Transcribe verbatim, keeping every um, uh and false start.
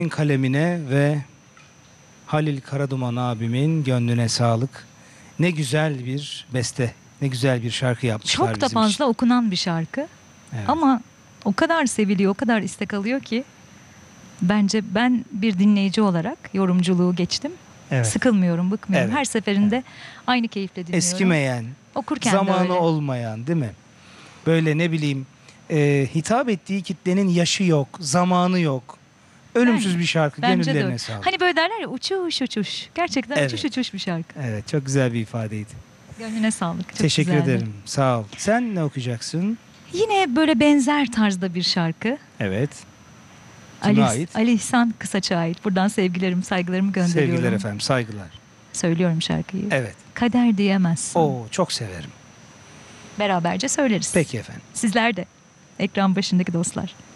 kalemine ve Halil Karaduman abimin gönlüne sağlık. Ne güzel bir beste, ne güzel bir şarkı yapmışlar Çok da bizim fazla için. okunan bir şarkı. Evet. Ama o kadar seviliyor, o kadar istek alıyor ki bence ben bir dinleyici olarak yorumculuğu geçtim. Evet. Sıkılmıyorum, bıkmıyorum. Evet. Her seferinde aynı keyifle dinliyorum. Eskimeyen, Okurken de zamanı öyle. olmayan, değil mi? Böyle ne bileyim, e, hitap ettiği kitlenin yaşı yok, zamanı yok. Ölümsüz Ben- bir şarkı, Bence de gönüllerine öyle. sağlık. Hani böyle derler ya, uçuş uçuş. Gerçekten Evet. uçuş uçuş bir şarkı. Evet, çok güzel bir ifadeydi. Gönlüne sağlık. Çok Teşekkür güzeldi. ederim, sağ ol. Sen ne okuyacaksın? Yine böyle benzer tarzda bir şarkı. Evet. Kime Ali, ait? Ali İhsan Kısaç'a ait. Buradan sevgilerimi, saygılarımı gönderiyorum. Sevgiler efendim, saygılar. Söylüyorum şarkıyı. Evet. Kader diyemezsin. Oo, çok severim. Beraberce söyleriz. Peki efendim. Sizler de ekran başındaki dostlar.